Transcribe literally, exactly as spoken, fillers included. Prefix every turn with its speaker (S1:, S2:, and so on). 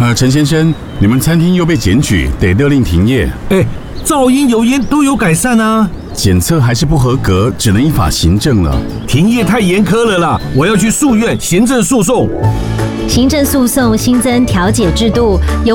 S1: 呃，陈先生，你们餐厅又被检举，得勒令停业。
S2: 哎，噪音、油烟都有改善啊。
S1: 检测还是不合格，只能依法行政了。
S2: 停业太严苛了啦，我要去诉愿行政诉讼。
S3: 行政诉讼新增调解制度，由